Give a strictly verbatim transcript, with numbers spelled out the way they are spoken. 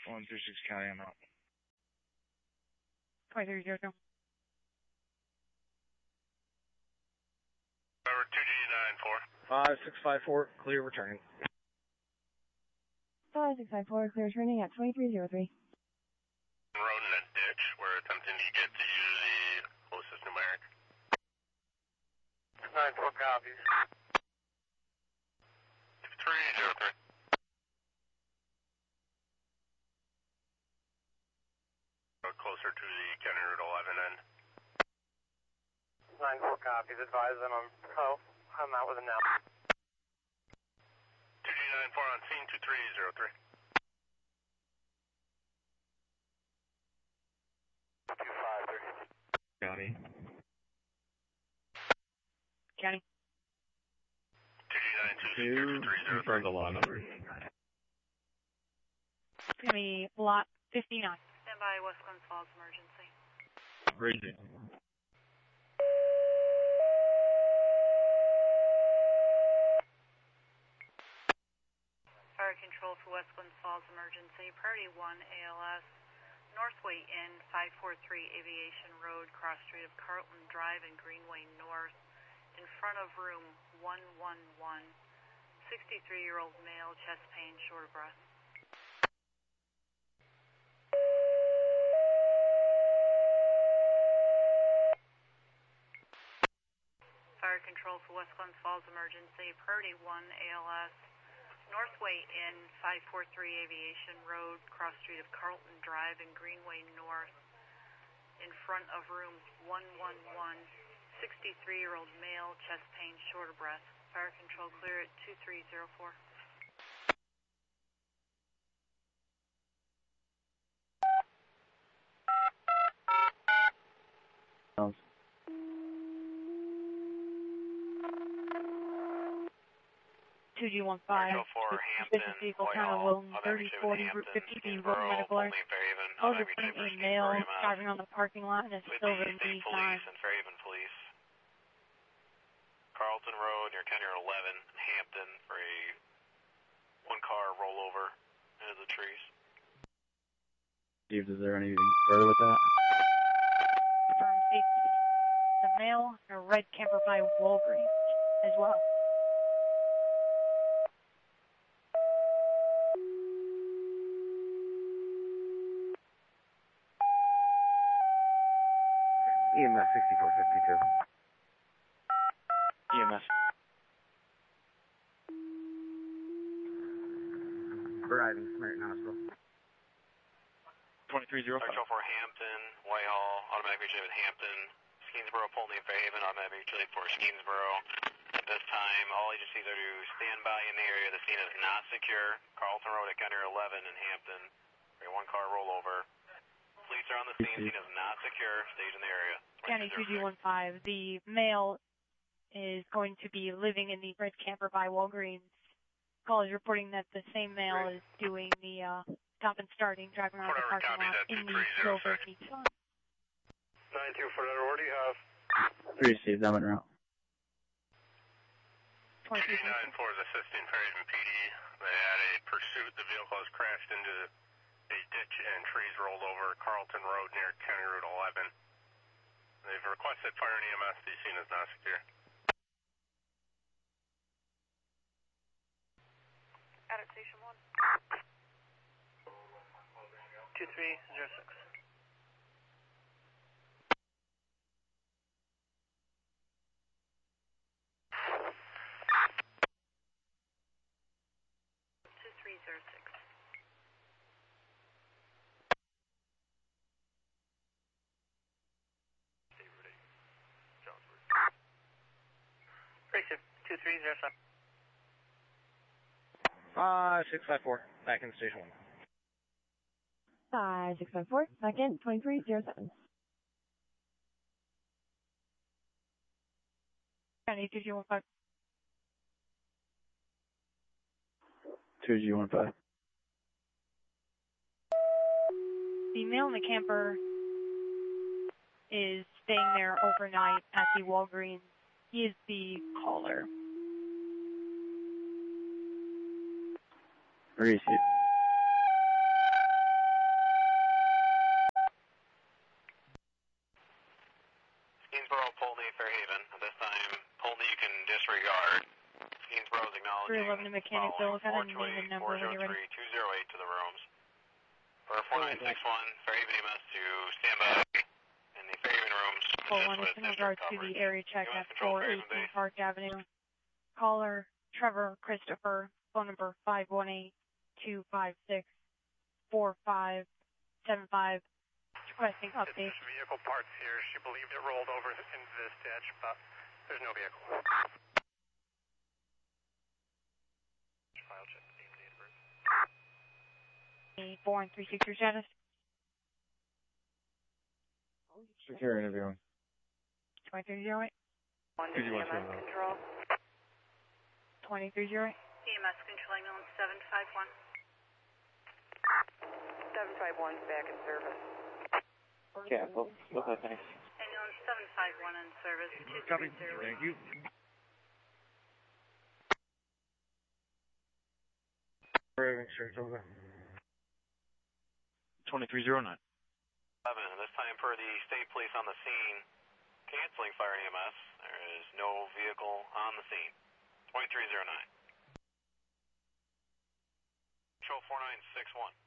one through six County, I'm out. twenty-three zero two. Number two G nine four. five six five four, clear returning. five six five four, clear returning at twenty-three zero three. Road in a ditch. We're attempting to get to you the closest numeric. nine four copies. three zero three. Closer to the County Route eleven end. nine four copies. Advise them I'm pro. I'm out with a now. two G nine four on scene two three zero three. two five three. County. County. two G nine two Two, three zero three. confirm the lot number. It's going to be lot fifty-nine. Stand by, West Glens Falls emergency. Raising. Fire control for West Glens Falls emergency. Priority one A L S. Northway Inn, five four three Aviation Road, cross street of Carlton Drive and Greenway North. In front of room one one one. sixty-three-year-old male, chest pain, short of breath. Fire control for West Glens Falls emergency. Priority one A L S. Northway Inn, five four three Aviation Road, cross street of Carlton Drive and Greenway North. In front of room one one one. sixty-three-year-old male, chest pain, short of breath. Fire control clear at two three zero four. two G one five. Business vehicle counter Wilton, thirty forty, Route fifty B, Wilton Medical Alert. I was reporting a male driving on the parking lot in a silver Nissan. Fairhaven Police. Carlton Road near County Road eleven, Hampton, for a one-car rollover into the trees. Steve, is there anything further with that? Confirm safety. The male in a red camper by Walgreens as well. E M S sixty-four fifty-two. E M S. Arriving, Samaritan Hospital. twenty-three zero five. Control for Hampton, Whitehall, automatic reach at Hampton, Skeensboro, Polney, and Fairhaven, automatic reach for Skeensboro. At this time, all agencies are to stand by in the area. The scene is not secure. Carlton Road at County Road eleven in Hampton, for a one-car rollover. Police are on the scene. Scene is not secure. Stage in the area. County two G one five. The male is going to be living in the red camper by Walgreens. Call is reporting that the same male is doing the uh, stop and starting, driving around the parking lot in the silver Nissan. nine two four, what do you have? Three Steve, I'm en route. two nine four is assisting Fairhaven P D. They had a pursuit. The vehicle has crashed into a ditch and trees rolled over Carlton Road near County Route eleven. They've requested fire and E M S. The scene is not secure. Out at station one. two three zero six. two three zero six. two three zero seven. five six five four, back in station one. five six five four, back in, twenty-three zero seven. County two G one five. two G one five. The male in the camper is staying there overnight at the Walgreens. He is the caller. Where is he? the mechanic bill. Got a name and number when you're ready. two zero eight to the rooms. For four nine six one, Fairhaven E M S to stand by in the Fairhaven rooms. four one is in regard to the area check at four eighteen Park Avenue. Caller Trevor Christopher, phone number five one eight, two five six, four five seven five. Requesting update. It's vehicle parts here. She believed it rolled over into this ditch, but there's no vehicle. File check the name, date of birth. four and three six, your status? Secure interviewing. twenty-three oh eight. One to E M S control. twenty-three oh eight. E M S controlling on seven five one. seven five one's back in service. Yeah, well, okay, thanks. Ambulance seven five one in service. two Copy. three zero. Thank you. twenty-three oh nine. eleven, this time per the state police on the scene, canceling fire and E M S. There is no vehicle on the scene. twenty-three oh nine. Control four nine six one.